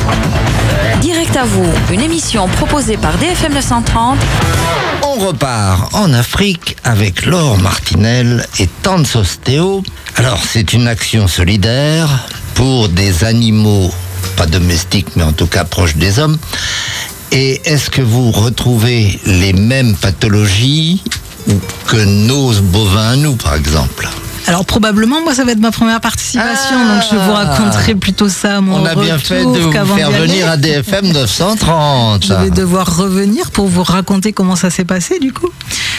Direct à vous, une émission proposée par DFM 930. On repart en Afrique avec Laure Martinel et Tanz Ostéo. Alors, c'est une action solidaire pour des animaux, pas domestiques, mais en tout cas proches des hommes. Et est-ce que vous retrouvez les mêmes pathologies que nos bovins, nous, par exemple ? Alors probablement, moi ça va être ma première participation, donc je vous raconterai plutôt ça à mon retour. On a bien fait de vous faire venir à DFM 930. Je vais devoir revenir pour vous raconter comment ça s'est passé du coup.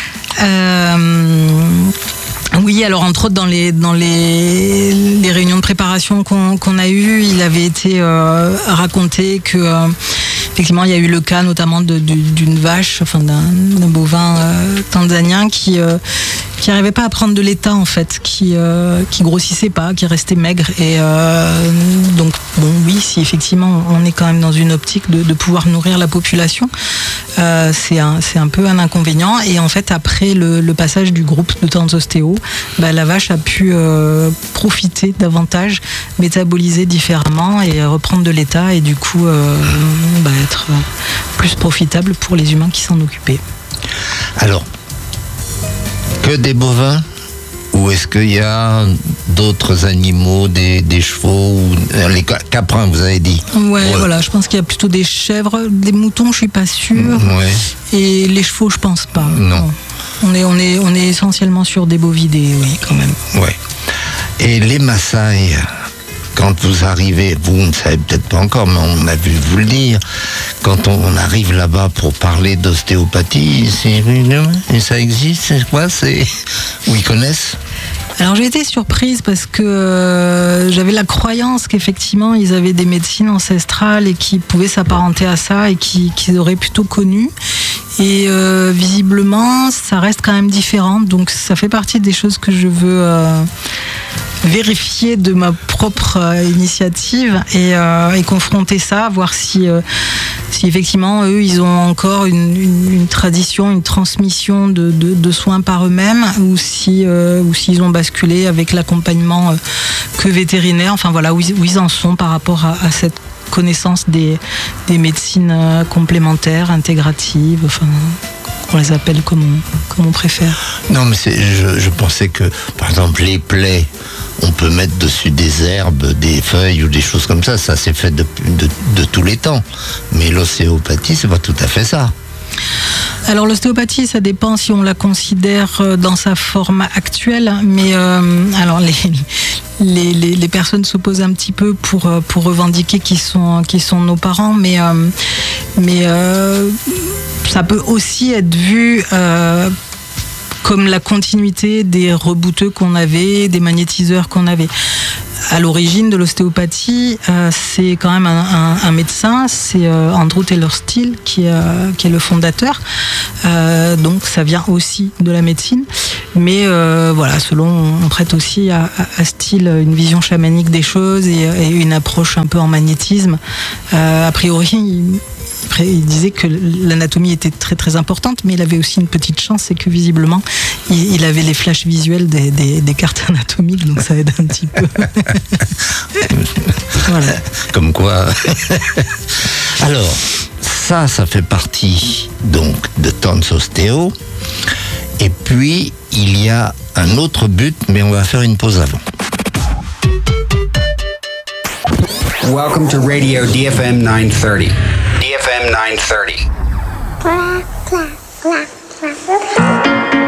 Oui, alors entre autres dans les réunions de préparation qu'on a eues, il avait été raconté que effectivement il y a eu le cas notamment d'une vache, enfin d'un bovin tanzanien qui n'arrivait pas à prendre de l'état en fait, qui grossissait pas, qui restait maigre et donc bon oui, si effectivement on est quand même dans une optique de pouvoir nourrir la population, c'est un peu un inconvénient. Et en fait après le passage du groupe de Tanz Ostéo, la vache a pu profiter davantage, métaboliser différemment et reprendre de l'état et du coup être plus profitable pour les humains qui s'en occupaient. Alors, que des bovins ou est-ce qu'il y a d'autres animaux, des chevaux ou les caprins, vous avez dit? Ouais, voilà, je pense qu'il y a plutôt des chèvres, des moutons, je suis pas sûre. Ouais. Et les chevaux, je pense pas. Non. On est essentiellement sur des bovidés, oui, quand même. Ouais. Et les Maasai, quand vous arrivez, vous ne savez peut-être pas encore, mais on a vu vous le dire, quand on arrive là-bas pour parler d'ostéopathie, et ça existe, c'est quoi? Où ils connaissent? Alors j'ai été surprise parce que j'avais la croyance qu'effectivement ils avaient des médecines ancestrales et qui pouvaient s'apparenter à ça et qu'ils auraient plutôt connu. Et visiblement ça reste quand même différent, donc ça fait partie des choses que je veux vérifier de ma propre initiative et confronter ça, voir si effectivement eux ils ont encore une tradition, une transmission de soins par eux-mêmes ou s'ils ont basculé avec l'accompagnement que vétérinaire, enfin voilà où ils en sont par rapport à cette connaissance des médecines complémentaires, intégratives, enfin on les appelle comme on préfère. Non mais je pensais que par exemple les plaies, on peut mettre dessus des herbes, des feuilles ou des choses comme ça s'est fait de tous les temps. Mais l'ostéopathie, c'est pas tout à fait ça. Alors l'ostéopathie, ça dépend si on la considère dans sa forme actuelle, mais alors les personnes s'opposent un petit peu pour revendiquer qui sont nos parents, mais ça peut aussi être vu comme la continuité des rebouteux qu'on avait, des magnétiseurs qu'on avait. À l'origine de l'ostéopathie, c'est quand même un médecin, c'est Andrew Taylor Still qui est le fondateur. Donc ça vient aussi de la médecine. Mais voilà, on prête aussi à Still une vision chamanique des choses et une approche un peu en magnétisme. A priori, il disait que l'anatomie était très très importante, mais il avait aussi une petite chance, c'est que visiblement il avait les flashs visuels des cartes anatomiques, donc ça aide un petit peu. Voilà. Comme quoi. Alors, ça fait partie donc de Tanz Ostéo. Et puis il y a un autre but, mais on va faire une pause avant. Welcome to Radio DFM 930. DFM 930.